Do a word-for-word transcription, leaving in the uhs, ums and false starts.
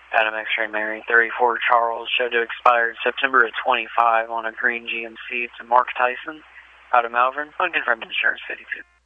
Adam X-Ray Mary, thirty-four Charles, showed to expire September of twenty-five on a green G M C to Mark Tyson, out of Malvern, unconfirmed insurance fifty-two.